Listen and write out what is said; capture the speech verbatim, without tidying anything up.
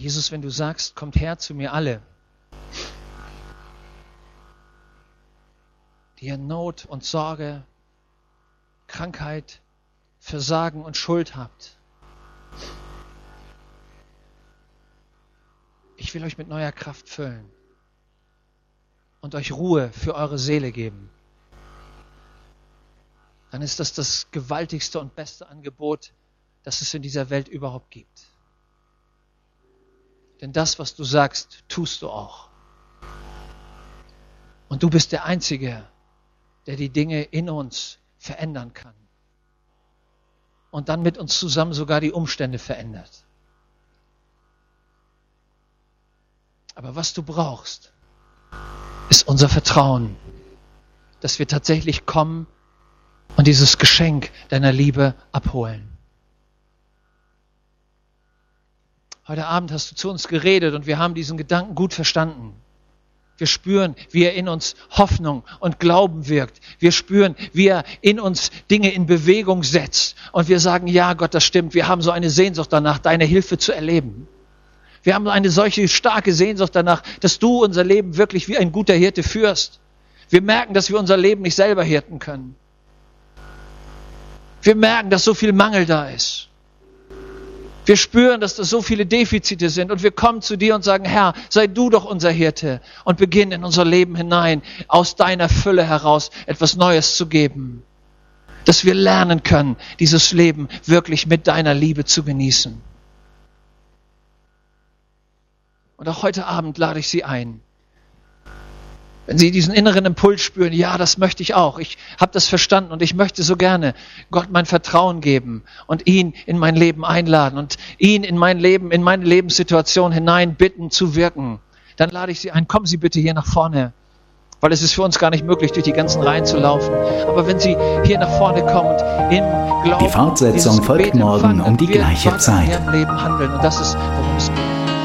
Jesus, wenn du sagst, kommt her zu mir alle, die ihr Not und Sorge, Krankheit, Versagen und Schuld habt. Ich will euch mit neuer Kraft füllen und euch Ruhe für eure Seele geben. Dann ist das das gewaltigste und beste Angebot, das es in dieser Welt überhaupt gibt. Denn das, was du sagst, tust du auch. Und du bist der Einzige, der die Dinge in uns verändern kann. Und dann mit uns zusammen sogar die Umstände verändert. Aber was du brauchst, ist unser Vertrauen, dass wir tatsächlich kommen und dieses Geschenk deiner Liebe abholen. Heute Abend hast du zu uns geredet und wir haben diesen Gedanken gut verstanden. Wir spüren, wie er in uns Hoffnung und Glauben wirkt. Wir spüren, wie er in uns Dinge in Bewegung setzt. Und wir sagen, ja Gott, das stimmt. Wir haben so eine Sehnsucht danach, deine Hilfe zu erleben. Wir haben eine solche starke Sehnsucht danach, dass du unser Leben wirklich wie ein guter Hirte führst. Wir merken, dass wir unser Leben nicht selber hirten können. Wir merken, dass so viel Mangel da ist. Wir spüren, dass das so viele Defizite sind und wir kommen zu dir und sagen, Herr, sei du doch unser Hirte und beginn in unser Leben hinein, aus deiner Fülle heraus etwas Neues zu geben. Dass wir lernen können, dieses Leben wirklich mit deiner Liebe zu genießen. Und auch heute Abend lade ich Sie ein. Wenn Sie diesen inneren Impuls spüren, ja, das möchte ich auch. Ich habe das verstanden und ich möchte so gerne Gott mein Vertrauen geben und ihn in mein Leben einladen und ihn in mein Leben, in meine Lebenssituation hinein bitten zu wirken. Dann lade ich Sie ein, kommen Sie bitte hier nach vorne, weil es ist für uns gar nicht möglich, durch die ganzen Reihen zu laufen. Aber wenn Sie hier nach vorne kommen und im Glauben die Fortsetzung folgt morgen um die gleiche Zeit. In Ihrem Leben handeln und das ist, worum es geht.